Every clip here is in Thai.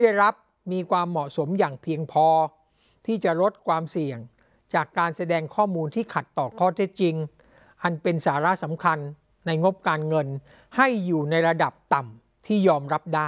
ได้รับมีความเหมาะสมอย่างเพียงพอที่จะลดความเสี่ยงจากการแสดงข้อมูลที่ขัดต่อข้อเท็จจริงอันเป็นสาระสำคัญในงบการเงินให้อยู่ในระดับต่ำที่ยอมรับได้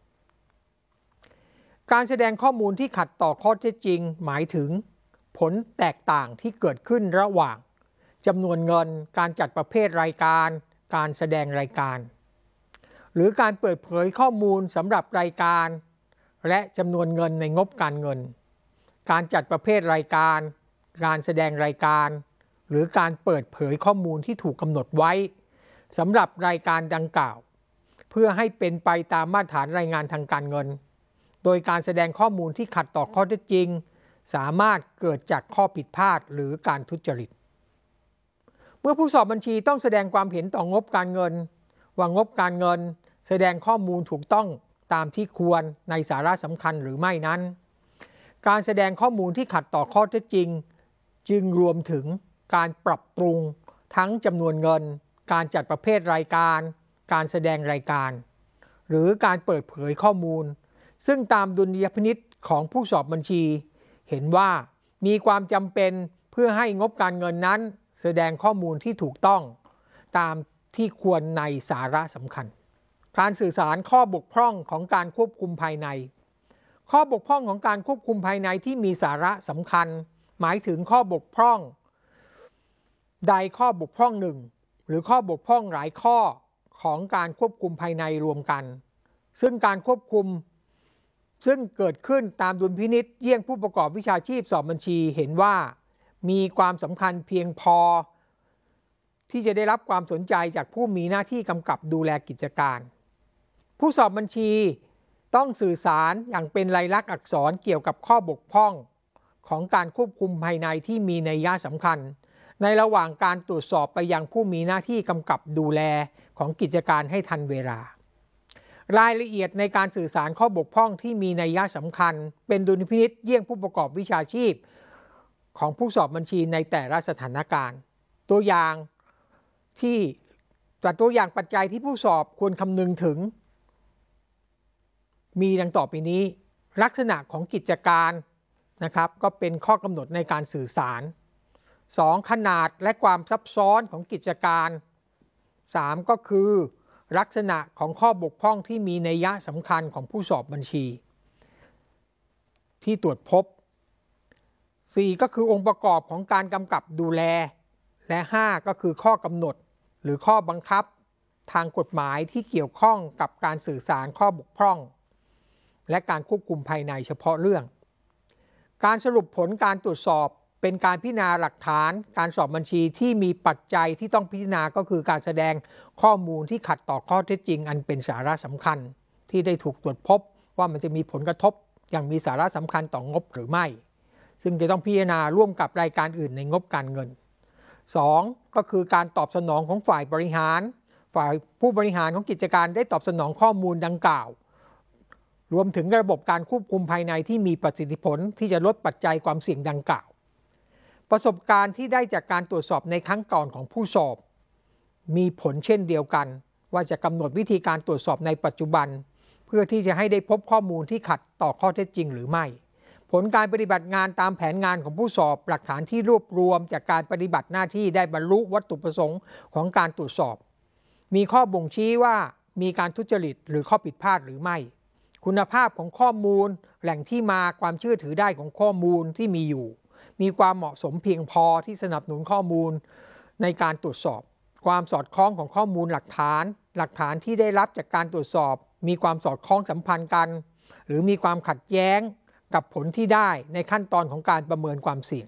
การแสดงข้อมูลที่ขัดต่อข้อเท็จจริงหมายถึงผลแตกต่างที่เกิดขึ้นระหว่างจำนวนเงินการจัดประเภทรายการการแสดงรายการหรือการเปิดเผยข้อมูลสำหรับรายการและจำนวนเงินในงบการเงินการจัดประเภทรายการการแสดงรายการหรือการเปิดเผยข้อมูลที่ถูกกำหนดไว้สำหรับรายการดังกล่าวเพื่อให้เป็นไปตามมาตรฐานรายงานทางการเงินโดยการแสดงข้อมูลที่ขัดต่อข้อเท็จจริงสามารถเกิดจากข้อผิดพลาดหรือการทุจริตเมื่อผู้สอบบัญชีต้องแสดงความเห็นต่องบการเงินว่างบการเงินแสดงข้อมูลถูกต้องตามที่ควรในสาระสำคัญหรือไม่นั้นการแสดงข้อมูลที่ขัดต่อข้อเท็จจริงจึงรวมถึงการปรับปรุงทั้งจำนวนเงินการจัดประเภทรายการการแสดงรายการหรือการเปิดเผยข้อมูลซึ่งตามดุลยพินิจของผู้สอบบัญชีเห็นว่ามีความจำเป็นเพื่อให้งบการเงินนั้นแสดงข้อมูลที่ถูกต้องตามที่ควรในสาระสำคัญการสื่อสารข้อบกพร่องของการควบคุมภายในข้อบกพร่องของการควบคุมภายในที่มีสาระสำคัญหมายถึงข้อบกพร่องใดข้อบกพร่องหนึ่งหรือข้อบกพร่องหลายข้อของการควบคุมภายในรวมกันซึ่งการควบคุมซึ่งเกิดขึ้นตามดุลพินิจเยี่ยงผู้ประกอบวิชาชีพสอบบัญชีเห็นว่ามีความสำคัญเพียงพอที่จะได้รับความสนใจจากผู้มีหน้าที่กำกับดูแลกิจการผู้สอบบัญชีต้องสื่อสารอย่างเป็นลายลักษณ์อักษรเกี่ยวกับข้อบกพร่องของการควบคุมภายในที่มีนัยสำคัญในระหว่างการตรวจสอบไปยังผู้มีหน้าที่กำกับดูแลของกิจการให้ทันเวลารายละเอียดในการสื่อสารข้อบกพร่องที่มีนัยสำคัญเป็นดุลพินิจเยี่ยงผู้ประกอบวิชาชีพของผู้สอบบัญชีในแต่ละสถานการณ์ตัวอย่างปัจจัยที่ผู้สอบควรคำนึงถึงมีดังต่อไปนี้ลักษณะของกิจการนะครับก็เป็นข้อกำหนดในการสื่อสาร 2. ขนาดและความซับซ้อนของกิจการ 3. ก็คือลักษณะของข้อบกพร่องที่มีนัยสำคัญของผู้สอบบัญชีที่ตรวจพบ 4. ก็คือองค์ประกอบของการกำกับดูแลและ 5. ก็คือข้อกำหนดหรือข้อบังคับทางกฎหมายที่เกี่ยวข้องกับการสื่อสารข้อบกพร่องและการควบคุมภายในเฉพาะเรื่องการสรุปผลการตรวจสอบเป็นการพิจารณาหลักฐานการสอบบัญชีที่มีปัจจัยที่ต้องพิจารณาก็คือการแสดงข้อมูลที่ขัดต่อข้อเท็จจริงอันเป็นสาระสำคัญที่ได้ถูกตรวจพบว่ามันจะมีผลกระทบอย่างมีสาระสำคัญต่องบหรือไม่ซึ่งจะต้องพิจารณาร่วมกับรายการอื่นในงบการเงิน 2. ก็คือการตอบสนองของฝ่ายบริหารฝ่ายผู้บริหารของกิจการได้ตอบสนองข้อมูลดังกล่าวรวมถึงระบบการควบคุมภายในที่มีประสิทธิผลที่จะลดปัจจัยความเสี่ยงดังกล่าวประสบการณ์ที่ได้จากการตรวจสอบในครั้งก่อนของผู้สอบมีผลเช่นเดียวกันว่าจะกำหนดวิธีการตรวจสอบในปัจจุบันเพื่อที่จะให้ได้พบข้อมูลที่ขัดต่อข้อเท็จจริงหรือไม่ผลการปฏิบัติงานตามแผนงานของผู้สอบหลักฐานที่รวบรวมจากการปฏิบัติหน้าที่ได้บรรลุวัตถุประสงค์ของการตรวจสอบมีข้อบ่งชี้ว่ามีการทุจริตหรือข้อผิดพลาดหรือไม่คุณภาพของข้อมูลแหล่งที่มาความเชื่อถือได้ของข้อมูลที่มีอยู่มีความเหมาะสมเพียงพอที่สนับสนุนข้อมูลในการตรวจสอบความสอดคล้องของข้อมูลหลักฐานที่ได้รับจากการตรวจสอบมีความสอดคล้องสัมพันธ์กันหรือมีความขัดแย้งกับผลที่ได้ในขั้นตอนของการประเมินความเสี่ยง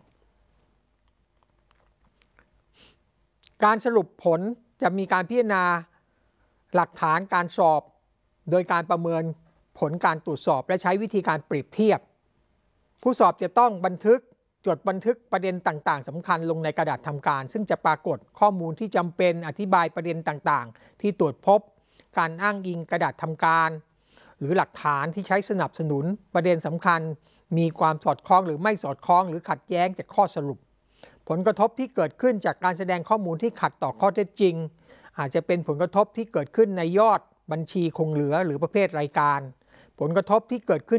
การสรุปผลจะมีการพิจารณาหลักฐานการสอบโดยการประเมินผลการตรวจสอบและใช้วิธีการเปรียบเทียบผู้สอบจะต้องจดบันทึกประเด็นต่างๆสำคัญลงในกระดาษทำการซึ่งจะปรากฏข้อมูลที่จำเป็นอธิบายประเด็นต่างๆที่ตรวจพบการอ้างอิงกระดาษทำการหรือหลักฐานที่ใช้สนับสนุนประเด็นสำคัญมีความสอดคล้องหรือไม่สอดคล้องหรือขัดแย้งจากข้อสรุปผลกระทบที่เกิดขึ้นจากการแสดงข้อมูลที่ขัดต่อข้อเท็จจริงอาจจะเป็นผลกระทบที่เกิดขึ้นในยอดบัญชีคงเหลือหรือประเภทรายการผลกระทบที่เกิดขึ้น